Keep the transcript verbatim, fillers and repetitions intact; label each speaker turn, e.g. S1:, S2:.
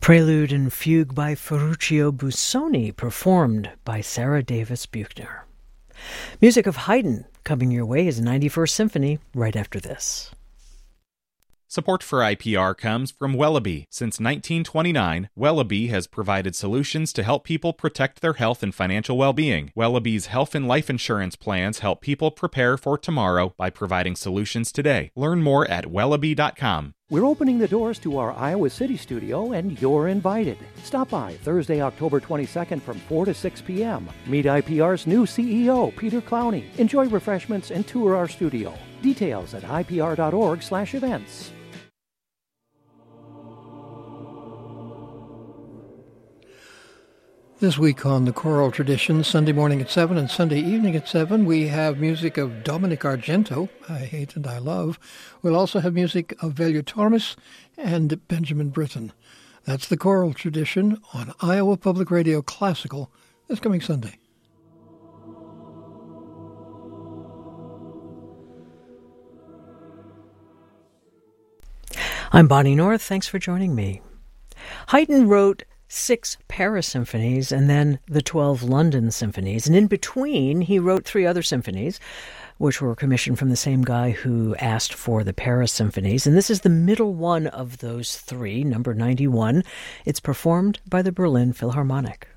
S1: Prelude and Fugue by Ferruccio Busoni, performed by Sarah Davis Buchner. Music of Haydn coming your way is ninety-first Symphony right after this.
S2: Support for I P R comes from Wellaby. Since nineteen twenty-nine, Wellaby has provided solutions to help people protect their health and financial well-being. Wellaby's health and life insurance plans help people prepare for tomorrow by providing solutions today. Learn more at wellaby dot com.
S3: We're opening the doors to our Iowa City studio, and you're invited. Stop by Thursday, October twenty-second from four to six p.m. Meet I P R's new C E O, Peter Clowney. Enjoy refreshments and tour our studio. Details at I P R dot org slash events.
S4: This week on The Choral Tradition, Sunday morning at seven and Sunday evening at seven, we have music of Dominic Argento, I Hate and I Love. We'll also have music of Velio Tormes and Benjamin Britten. That's The Choral Tradition on Iowa Public Radio Classical this coming Sunday.
S1: I'm Bonnie North. Thanks for joining me. Haydn wrote six Paris symphonies and then the twelve London symphonies. And in between, he wrote three other symphonies, which were commissioned from the same guy who asked for the Paris symphonies. And this is the middle one of those three, number ninety-one. It's performed by the Berlin Philharmonic.